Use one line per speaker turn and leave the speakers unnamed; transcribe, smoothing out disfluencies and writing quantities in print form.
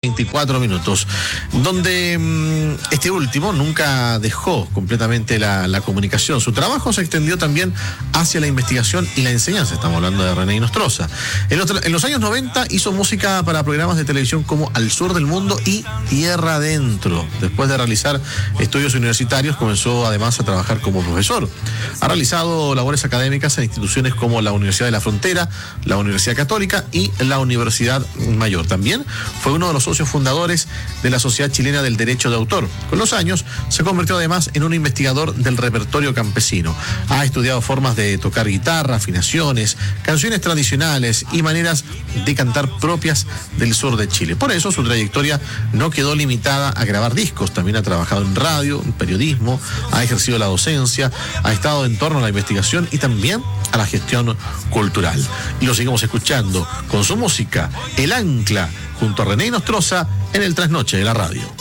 24 minutos, donde este último nunca dejó completamente la comunicación. Su trabajo se extendió también hacia la investigación y la enseñanza. Estamos hablando de René Nostroza. En los años 90 hizo música para programas de televisión como Al Sur del Mundo y Tierra Adentro. Después de realizar estudios universitarios, comenzó además a trabajar como profesor. Ha realizado labores académicas en instituciones como la Universidad de la Frontera, la Universidad Católica y la Universidad Mayor. También fue uno de los socios fundadores de la Sociedad Chilena del Derecho de Autor. Con los años se convirtió además en un investigador del repertorio campesino. Ha estudiado formas de tocar guitarra, afinaciones, canciones tradicionales y maneras de cantar propias del sur de Chile. Por eso su trayectoria no quedó limitada a grabar discos. También ha trabajado en radio, en periodismo, ha ejercido la docencia, ha estado en torno a la investigación y también a la gestión cultural. Y lo seguimos escuchando con su música, El Ancla, junto a René Nostroza en el Trasnoche de la Radio.